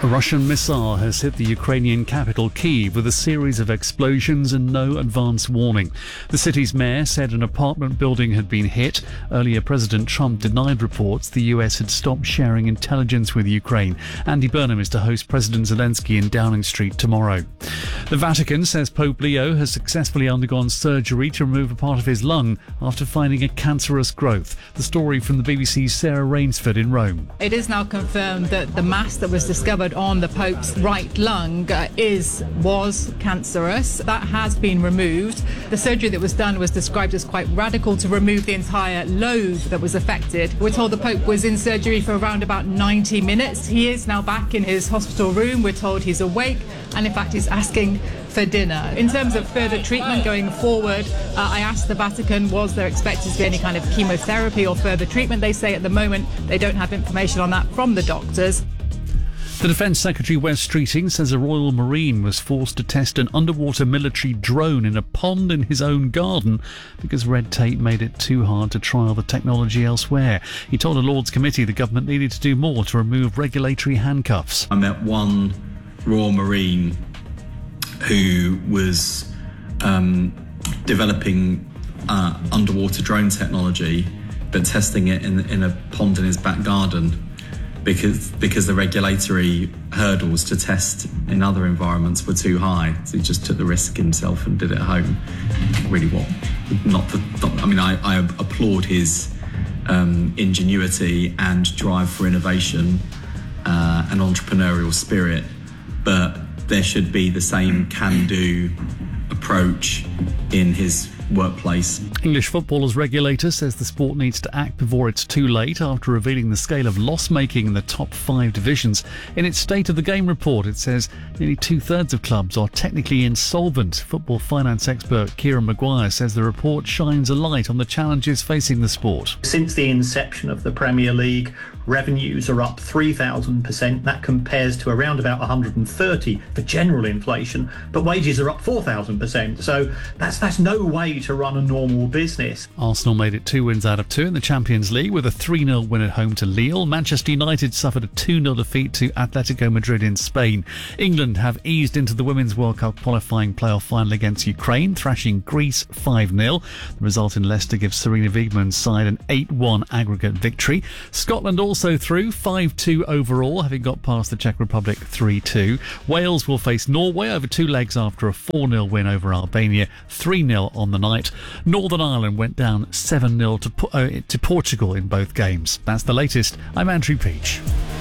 A Russian missile has hit the Ukrainian capital Kyiv with a series of explosions and no advance warning. The city's mayor said an apartment building had been hit. Earlier, President Trump denied reports the US had stopped sharing intelligence with Ukraine. Andy Burnham is to host President Zelensky in Downing Street tomorrow. The Vatican says Pope Leo has successfully undergone surgery to remove a part of his lung after finding a cancerous growth. The story from the BBC's Sarah Rainsford in Rome. It is now confirmed that the mass that was discovered on the Pope's right lung was cancerous. That has been removed. The surgery that was done was described as quite radical to remove the entire lobe that was affected. We're told the Pope was in surgery for around about 90 minutes. He is now back in his hospital room. We're told he's awake and in fact he's asking for dinner. In terms of further treatment going forward, I asked the Vatican, was there expected to be any kind of chemotherapy or further treatment? They say at the moment they don't have information on that from the doctors. The Defence Secretary Wes Streeting says a Royal Marine was forced to test an underwater military drone in a pond in his own garden because red tape made it too hard to trial the technology elsewhere. He told a Lords committee the government needed to do more to remove regulatory handcuffs. I met one Royal Marine who was developing underwater drone technology but testing it in a pond in his back garden because the regulatory hurdles to test in other environments were too high. So he just took the risk himself and did it at home. Really I applaud his ingenuity and drive for innovation and entrepreneurial spirit, but there should be the same can-do approach in his workplace. English footballers regulator says the sport needs to act before it's too late after revealing the scale of loss-making in the top 5 divisions. In its State of the Game report, it says nearly 2/3 of clubs are technically insolvent. Football finance expert Kieran Maguire says the report shines a light on the challenges facing the sport. Since the inception of the Premier League, revenues are up 3,000%. That compares to around about 130 for general inflation, but wages are up 4,000%. So that's no way to run a normal business. Arsenal made it 2 wins out of 2 in the Champions League with a 3-0 win at home to Lille. Manchester United suffered a 2-0 defeat to Atletico Madrid in Spain. England have eased into the Women's World Cup qualifying playoff final against Ukraine, thrashing Greece 5-0. The result in Leicester gives Serena Wiegmann's side an 8-1 aggregate victory. Scotland also through 5-2 overall, having got past the Czech Republic 3-2. Wales will face Norway over 2 legs after a 4-0 win over Albania, 3-0 on the night. Northern Ireland went down 7-0 to Portugal in both games. That's the latest. I'm Andrew Peach.